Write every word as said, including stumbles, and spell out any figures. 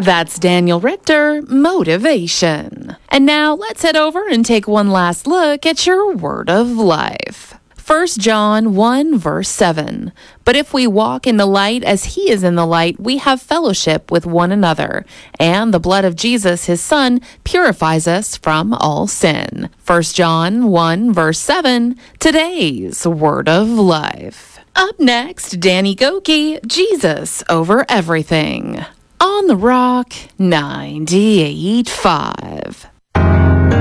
That's Daniel Richter, Motivation. And now let's head over and take one last look at your word of life. First John one, verse seven. But if we walk in the light as he is in the light, we have fellowship with one another, and the blood of Jesus, his son, purifies us from all sin. First John one, verse seven, today's word of life. Up next, Danny Gokey, Jesus Over Everything. On the Rock ninety-eight point five.